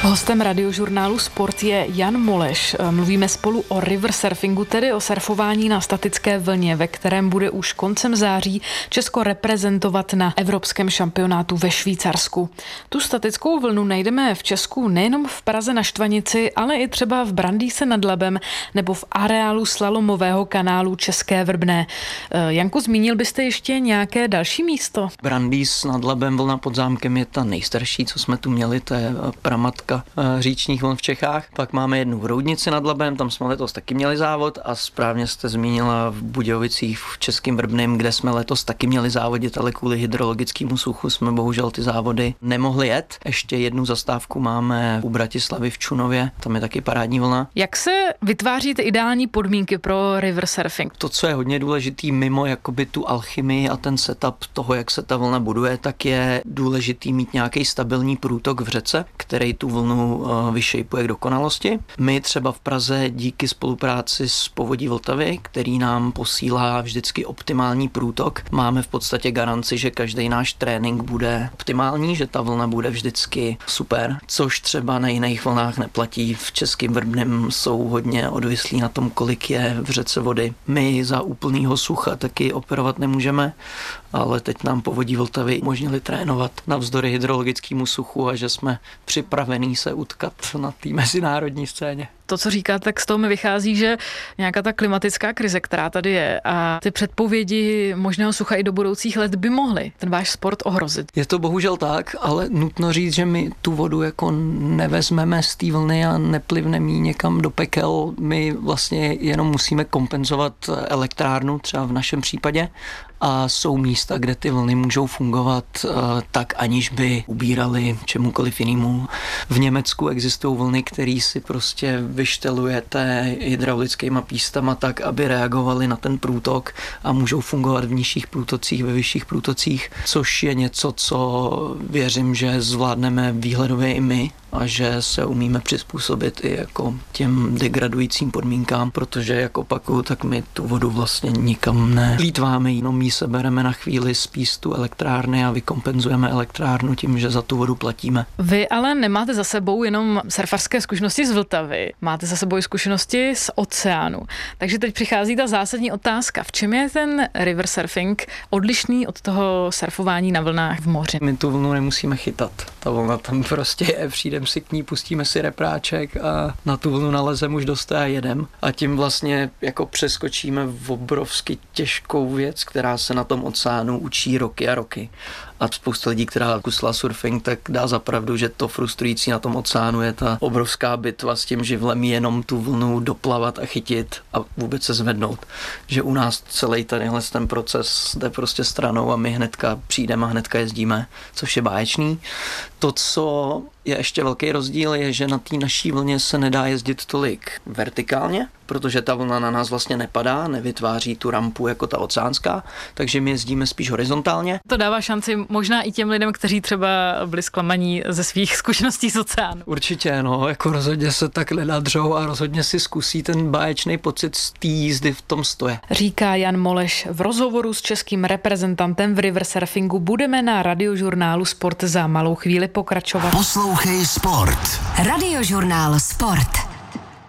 Hostem Radiožurnálu Sport je Jan Moleš. Mluvíme spolu o river surfingu, tedy o surfování na statické vlně, ve kterém bude už koncem září Česko reprezentovat na evropském šampionátu ve Švýcarsku. Tu statickou vlnu najdeme v Česku nejenom v Praze na Štvanici, ale i třeba v Brandýse nad Labem nebo v areálu slalomového kanálu České Vrbné. Janku, zmínil byste ještě nějaké další místo? Brandýs nad Labem, vlna pod zámkem je ta nejstarší, co jsme tu měli, to je pramatka říčních vln v Čechách. Pak máme jednu v Roudnici nad Labem, tam jsme letos taky měli závod a správně jste zmínila v Budějovicích v Českém Vrbném, kde jsme letos taky měli závodit, ale kvůli hydrologickému suchu jsme bohužel ty závody nemohli jet. Ještě jednu zastávku máme u Bratislavy v Čunově, tam je taky parádní vlna. Jak se vytváří ty ideální podmínky pro river surfing? To, co je hodně důležitý mimo jakoby tu alchymii a ten setup toho, jak se ta vlna buduje, tak je důležitý mít nějaký stabilní průtok v řece, který tu vlnu vyšejpuje k dokonalosti. My třeba v Praze díky spolupráci s Povodí Vltavy, který nám posílá vždycky optimální průtok, máme v podstatě garanci, že každý náš trénink bude optimální, že ta vlna bude vždycky super, což třeba na jiných vlnách neplatí. V Českém Vrbném jsou hodně odvislí na tom, kolik je v řece vody. My za úplnýho sucha taky operovat nemůžeme, ale teď nám Povodí Vltavy umožnili trénovat navzdory hydrologickému suchu a že jsme připravení se utkat na té mezinárodní scéně. To, co říkáte, tak z toho mi vychází, že nějaká ta klimatická krize, která tady je a ty předpovědi možného sucha i do budoucích let by mohly ten váš sport ohrozit. Je to bohužel tak, ale nutno říct, že my tu vodu jako nevezmeme z té vlny a neplivneme ji někam do pekel. My vlastně jenom musíme kompenzovat elektrárnu, třeba v našem případě, a jsou místa, kde ty vlny můžou fungovat tak, aniž by ubírali čemukoliv jinému. V Německu existují vlny, které si prostě vyštelujete hydraulickýma pístama tak, aby reagovaly na ten průtok a můžou fungovat v nižších průtocích, ve vyšších průtocích, což je něco, co věřím, že zvládneme výhledově i my a že se umíme přizpůsobit i jako těm degradujícím podmínkám, protože jak opakuju, tak my tu vodu vlastně nikam neplýtváme, jenom ji sebereme na chvíli z pístu elektrárny a vykompenzujeme elektrárnu tím, že za tu vodu platíme. Vy ale nemáte za sebou jenom surfarské zkušenosti z Vltavy, máte za sebou i zkušenosti z oceánu. Takže teď přichází ta zásadní otázka. V čem je ten river surfing odlišný od toho surfování na vlnách v moři? My tu vlnu nemusíme chytat. Ta vlna tam prostě je, přijdeme si k ní, pustíme si repráček a na tu vlnu nalezem už dost a jedem. A tím vlastně jako přeskočíme v obrovsky těžkou věc, která se na tom oceánu učí roky a roky. A spousta lidí, která kusila surfing, tak dá za pravdu, že to frustrující na tom oceánu je ta obrovská bitva s tím živlem jenom tu vlnu doplavat a chytit a vůbec se zvednout. Že u nás celý ten proces jde prostě stranou a my hnedka přijdeme a hnedka jezdíme, což je báječný. To, co je ještě velký rozdíl, je, že na té naší vlně se nedá jezdit tolik vertikálně, protože ta vlna na nás vlastně nepadá, nevytváří tu rampu jako ta oceánská, takže my jezdíme spíš horizontálně. To dává šanci možná i těm lidem, kteří třeba byli zklamaní ze svých zkušeností z oceánu. Určitě, no, jako rozhodně se tak nenadřou a rozhodně si zkusí ten báječný pocit z té jízdy v tom stoje. Říká Jan Moleš. V rozhovoru s českým reprezentantem v river surfingu budeme na Radiožurnálu Sport za malou chvíli pokračovat. Poslouchej Sport. Radiožurnál Sport.